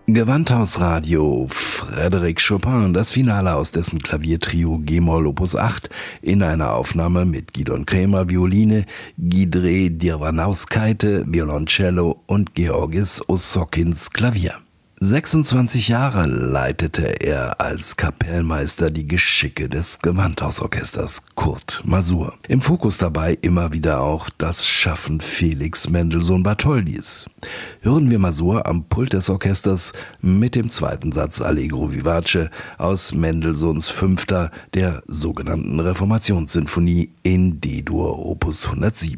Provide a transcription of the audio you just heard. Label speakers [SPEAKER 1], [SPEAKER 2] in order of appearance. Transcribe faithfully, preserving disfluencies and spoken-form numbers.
[SPEAKER 1] Gewandhausradio, Frédéric Chopin, das Finale aus dessen Klaviertrio G-Moll Opus acht in einer Aufnahme mit Gidon Kremer Violine, Gidre Dirvanauskaite Violoncello und Georgis Osokins Klavier. sechsundzwanzig Jahre leitete er als Kapellmeister die Geschicke des Gewandhausorchesters Kurt Masur. Im Fokus dabei immer wieder auch das Schaffen Felix Mendelssohn Bartholdys. Hören wir Masur am Pult des Orchesters mit dem zweiten Satz Allegro vivace aus Mendelssohns Fünfter, der sogenannten Reformationssinfonie in D-Dur Opus hundertsieben.